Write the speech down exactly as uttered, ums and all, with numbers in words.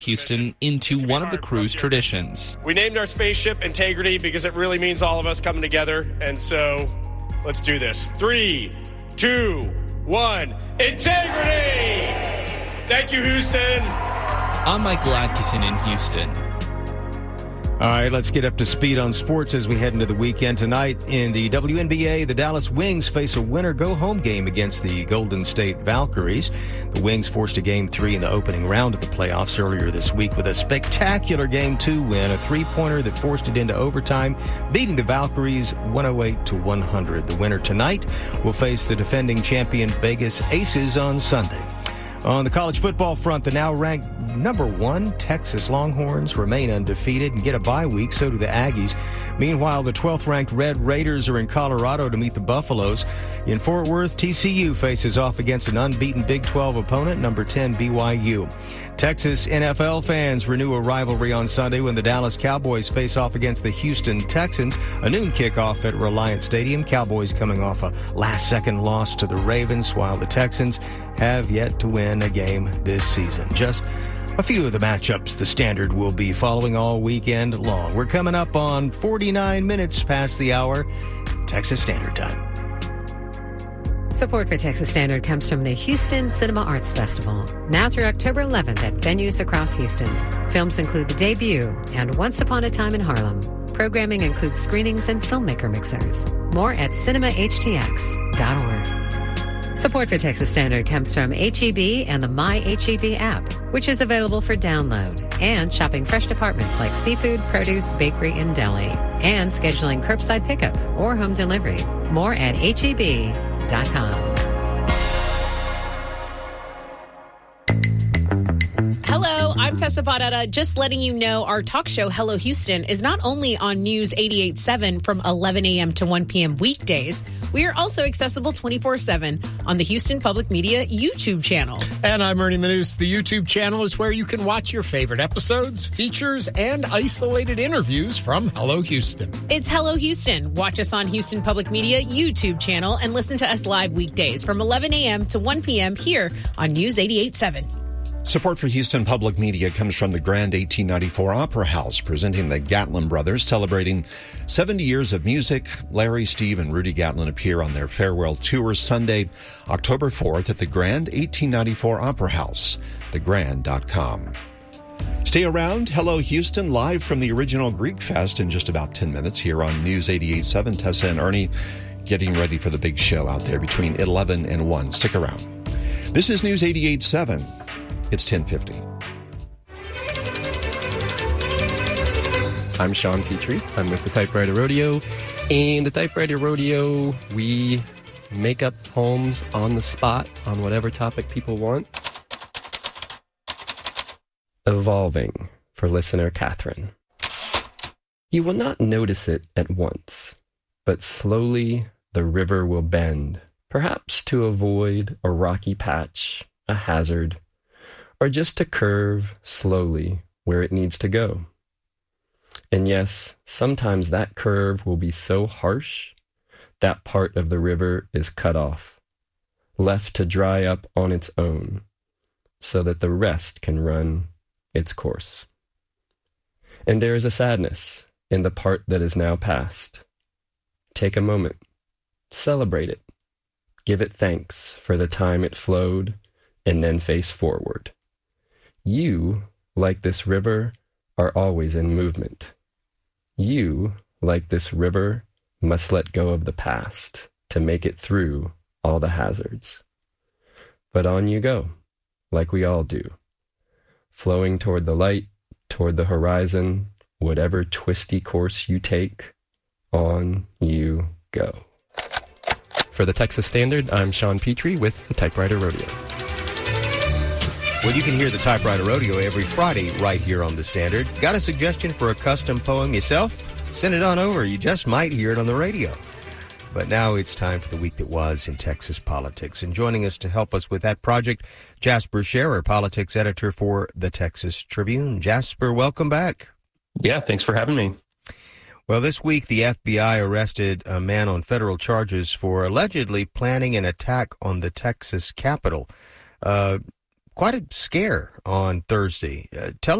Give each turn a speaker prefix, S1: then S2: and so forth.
S1: Houston into one of the crew's traditions.
S2: We named our spaceship Integrity because it really means all of us coming together. And so let's do this. Three, two, one. Integrity! Thank you, Houston.
S1: I'm Michael Adkison in Houston.
S3: All right, let's get up to speed on sports as we head into the weekend. Tonight in the W N B A, the Dallas Wings face a winner-go-home game against the Golden State Valkyries. The Wings forced a Game three in the opening round of the playoffs earlier this week with a spectacular Game two win, a three-pointer that forced it into overtime, beating the Valkyries one oh eight to one hundred. The winner tonight will face the defending champion Vegas Aces on Sunday. On the college football front, the now-ranked number one Texas Longhorns remain undefeated and get a bye week. So do the Aggies. Meanwhile, the twelfth-ranked Red Raiders are in Colorado to meet the Buffaloes. In Fort Worth, T C U faces off against an unbeaten Big twelve opponent, number ten B Y U. Texas N F L fans renew a rivalry on Sunday when the Dallas Cowboys face off against the Houston Texans. A noon kickoff at Reliant Stadium. Cowboys coming off a last-second loss to the Ravens, while the Texans have yet to win a game this season. Just a few of the matchups the Standard will be following all weekend long. We're coming up on forty-nine minutes past the hour, Texas Standard Time.
S4: Support for Texas Standard comes from the Houston Cinema Arts Festival, now through October eleventh at venues across Houston. Films include The Debut and Once Upon a Time in Harlem. Programming includes screenings and filmmaker mixers. More at cinema h t x dot org. Support for Texas Standard comes from H E B and the My H E B app, which is available for download, and shopping fresh departments like seafood, produce, bakery, and deli, and scheduling curbside pickup or home delivery. More at H E B dot com.
S5: Hello, I'm Tessa Barrera, just letting you know our talk show, Hello Houston, is not only on News eighty-eight point seven from eleven a.m. to one p.m. weekdays, we are also accessible twenty-four seven on the Houston Public Media YouTube channel.
S6: And I'm Ernie Manous. The YouTube channel is where you can watch your favorite episodes, features, and isolated interviews from Hello Houston.
S5: It's Hello Houston. Watch us on Houston Public Media YouTube channel and listen to us live weekdays from eleven a.m. to one p.m. here on News eighty-eight point seven.
S7: Support for Houston Public Media comes from the Grand eighteen ninety-four Opera House, presenting the Gatlin Brothers, celebrating seventy years of music. Larry, Steve, and Rudy Gatlin appear on their farewell tour Sunday, October fourth at the Grand eighteen ninety-four Opera House, the grand dot com. Stay around. Hello Houston, live from the original Greek Fest in just about ten minutes here on News eighty-eight point seven. Tessa and Ernie getting ready for the big show out there between eleven and one. Stick around. This is News eighty-eight point seven. It's ten fifty.
S8: I'm Sean Petrie. I'm with the Typewriter Rodeo. In the Typewriter Rodeo, we make up poems on the spot on whatever topic people want. Evolving, for listener Catherine. You will not notice it at once, but slowly the river will bend, perhaps to avoid a rocky patch, a hazard, or just to curve slowly where it needs to go. And yes, sometimes that curve will be so harsh, that part of the river is cut off, left to dry up on its own, so that the rest can run its course. And there is a sadness in the part that is now past. Take a moment, celebrate it, give it thanks for the time it flowed, and then face forward. You, like this river, are always in movement. You, like this river, must let go of the past to make it through all the hazards. But on you go, like we all do, flowing toward the light, toward the horizon, whatever twisty course you take, on you go. For the Texas Standard, I'm Sean Petrie with the Typewriter Rodeo.
S3: Well, you can hear the Typewriter Rodeo every Friday right here on the Standard. Got a suggestion for a custom poem yourself? Send it on over. You just might hear it on the radio. But now it's time for the week that was in Texas politics. And joining us to help us with that project, Jasper Scherer, politics editor for the Texas Tribune. Jasper, welcome back.
S9: Yeah, thanks for having me.
S3: Well, this week the F B I arrested a man on federal charges for allegedly planning an attack on the Texas Capitol. Uh, quite a scare on Thursday. Uh, tell